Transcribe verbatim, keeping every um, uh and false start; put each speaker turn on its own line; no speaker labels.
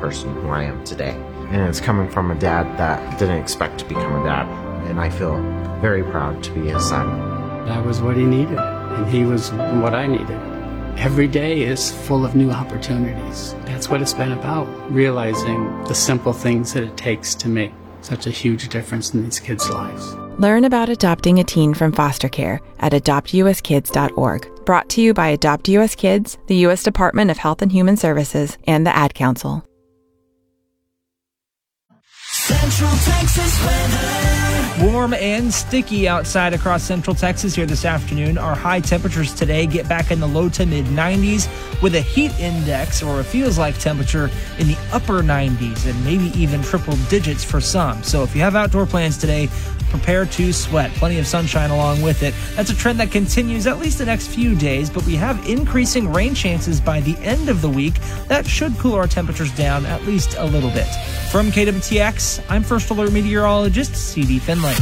person who I am today. And it's coming from a dad that didn't expect to become a dad. And I feel very proud to be his son.
That was what he needed, and he was what I needed. Every day is full of new opportunities. That's what it's been about, realizing the simple things that it takes to make such a huge difference in these kids' lives.
Learn about adopting a teen from foster care at adopt u s kids dot org. Brought to you by Adopt U S Kids, the U S Department of Health and Human Services, and the Ad Council.
Central Texas weather.
Warm and sticky outside across Central Texas here this afternoon. Our high temperatures today get back in the low to mid nineties with a heat index, or a feels like temperature, in the upper nineties and maybe even triple digits for some. So if you have outdoor plans today, prepare to sweat. Plenty of sunshine along with it. That's a trend that continues at least the next few days, but we have increasing rain chances by the end of the week. That should cool our temperatures down at least a little bit. From K W T X, I'm First Alert Meteorologist C D Finley.